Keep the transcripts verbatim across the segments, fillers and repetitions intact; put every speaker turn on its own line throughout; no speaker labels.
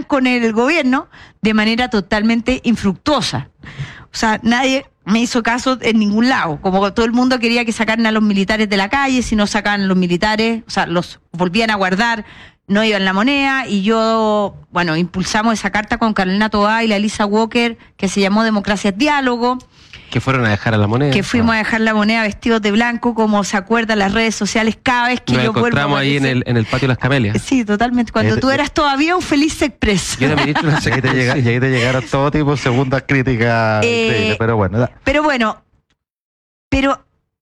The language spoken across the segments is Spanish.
con el gobierno de manera totalmente infructuosa. O sea, nadie me hizo caso en ningún lado. Como todo el mundo quería que sacaran a los militares de la calle, si no sacaban a los militares, o sea, los volvían a guardar, no iban la moneda, y yo, bueno, impulsamos esa carta con Carolina Toá y la Elisa Walker, que se llamó Democracia es Diálogo.
Que fueron a dejar a la moneda.
Que fuimos ah. a dejar la moneda vestidos de blanco, como se acuerdan las redes sociales cada vez que
Nos
yo vuelvo.
Nos encontramos ahí en el, en el patio de las Camelias.
Sí, totalmente. Cuando eh, tú eras todavía un Feliz Express.
Yo no me he dicho una y ahí te, llega, y ahí te llegaron todo tipo de segundas críticas. Eh, pero bueno. Da.
Pero bueno, pero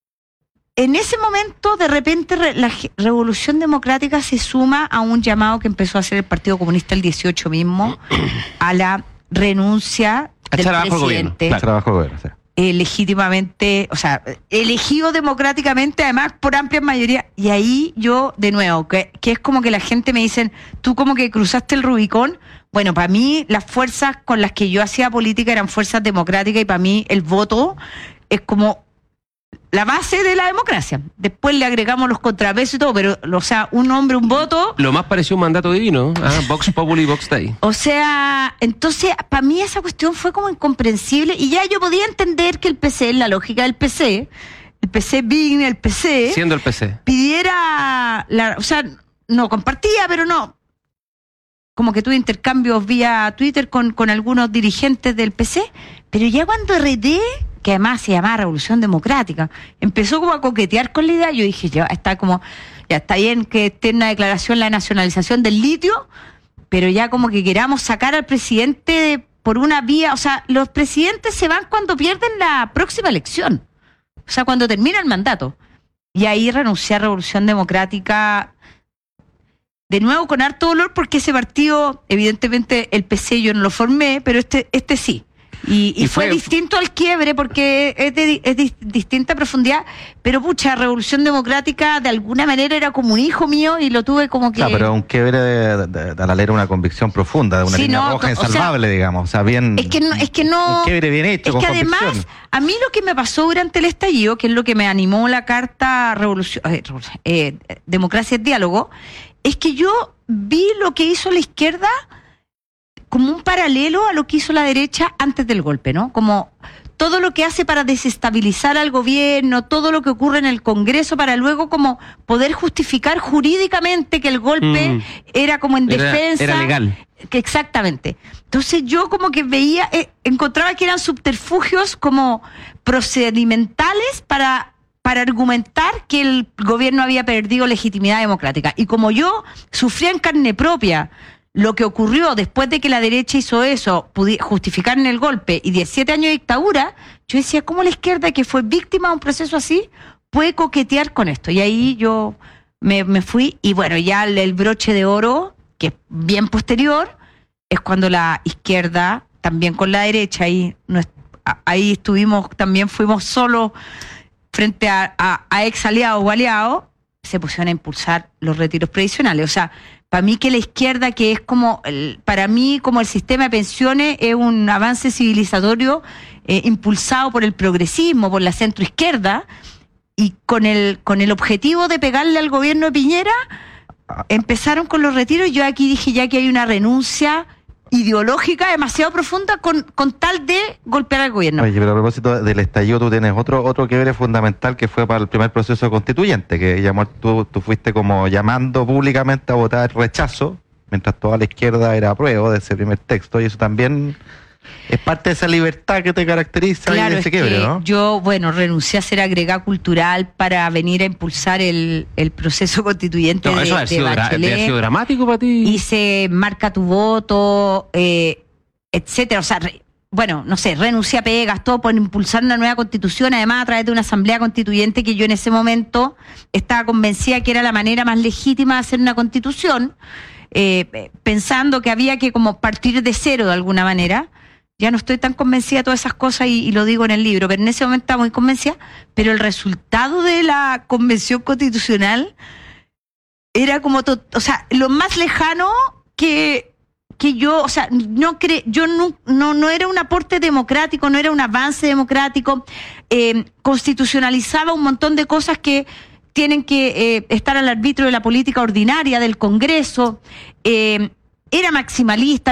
en ese momento, de repente, re, la Revolución Democrática se suma a un llamado que empezó a hacer el Partido Comunista el dieciocho mismo, a la renuncia
a
del
trabajo
presidente.
Claro.
Trabajo gobierno, sí.
Eh, legítimamente, o sea, elegido democráticamente, además por amplia mayoría. Y ahí yo, de nuevo, que, que es como que la gente me dicen, tú como que cruzaste el Rubicón. Bueno, para mí las fuerzas con las que yo hacía política eran fuerzas democráticas, y para mí el voto es como la base de la democracia. Después le agregamos los contrapesos y todo, pero, o sea, un hombre, un voto.
Lo más pareció un mandato divino, ¿ah? Vox Populi, Vox Dei.
O sea, entonces, para mí esa cuestión fue como incomprensible, y ya yo podía entender que el P C, en la lógica del P C, el P C Big, el P C...
Siendo el P C.
Pidiera, la, o sea, no compartía, pero no. Como que tuve intercambios vía Twitter con, con algunos dirigentes del P C, pero ya cuando R T, que además se llamaba Revolución Democrática, empezó como a coquetear con la idea, yo dije, ya está como, ya está bien que esté en una declaración la nacionalización del litio, pero ya como que queramos sacar al presidente por una vía, o sea, los presidentes se van cuando pierden la próxima elección, o sea, cuando termina el mandato. Y ahí renuncié a Revolución Democrática, de nuevo con harto dolor, porque ese partido, evidentemente el P C yo no lo formé, pero este, este sí. Y, y, y fue, fue distinto al quiebre, porque es de, es de distinta profundidad, pero pucha, Revolución Democrática de alguna manera era como un hijo mío, y lo tuve como que...
Claro, pero un quiebre de, de, de, de la ley era una convicción profunda, de una
sí,
línea
no,
roja
o
insalvable,
sea,
digamos, o sea, bien...
Es que no... Es que no
un quiebre bien hecho,
es
con
que
convicción.
Además, a mí lo que me pasó durante el estallido, que es lo que me animó la carta Revolución, eh, eh, Democracia es Diálogo, es que yo vi lo que hizo la izquierda como un paralelo a lo que hizo la derecha antes del golpe, ¿no? Como todo lo que hace para desestabilizar al gobierno, todo lo que ocurre en el Congreso para luego como poder justificar jurídicamente que el golpe mm. era como en
era,
defensa.
Era legal.
Que exactamente. Entonces yo como que veía, eh, encontraba que eran subterfugios como procedimentales para... para argumentar que el gobierno había perdido legitimidad democrática. Y como yo sufría en carne propia lo que ocurrió después de que la derecha hizo eso, justificar en el golpe y diecisiete años de dictadura, yo decía, ¿cómo la izquierda, que fue víctima de un proceso así, puede coquetear con esto? Y ahí yo me, me fui, y bueno, ya el, el broche de oro, que es bien posterior, es cuando la izquierda, también con la derecha, ahí, no, ahí estuvimos, también fuimos solos frente a, a, a ex aliados o aliados, se pusieron a impulsar los retiros previsionales. O sea, para mí que la izquierda, que es como, el, para mí como el sistema de pensiones, es un avance civilizatorio eh, impulsado por el progresismo, por la centroizquierda, y con el, con el objetivo de pegarle al gobierno de Piñera, empezaron con los retiros, y yo aquí dije ya que hay una renuncia ideológica demasiado profunda con, con tal de golpear al gobierno.
Oye, pero a propósito del estallido, tú tienes otro otro quiebre fundamental, que fue para el primer proceso constituyente, que llamó, tú, tú fuiste como llamando públicamente a votar rechazo, mientras toda la izquierda era apruebo de ese primer texto, y eso también es parte de esa libertad que te caracteriza,
claro,
y de ese quiebre, ¿no?
Yo, bueno, renuncié a ser agregada cultural para venir a impulsar el, el proceso constituyente
no,
de,
eso ha
de
sido
Bachelet.
¿Ha sido dramático para ti?
Hice Marca tu voto, eh, etcétera. O sea, re, bueno, no sé, renuncié a pegas, todo por impulsar una nueva constitución, además a través de una asamblea constituyente que yo en ese momento estaba convencida que era la manera más legítima de hacer una constitución, eh, pensando que había que como partir de cero de alguna manera. Ya no estoy tan convencida de todas esas cosas, y, y lo digo en el libro, pero en ese momento estaba muy convencida, pero el resultado de la convención constitucional era como, to, o sea, lo más lejano que, que yo, o sea, no cre, yo no, no, no era un aporte democrático, no era un avance democrático, eh, constitucionalizaba un montón de cosas que tienen que eh, estar al arbitrio de la política ordinaria del Congreso, eh, era maximalista.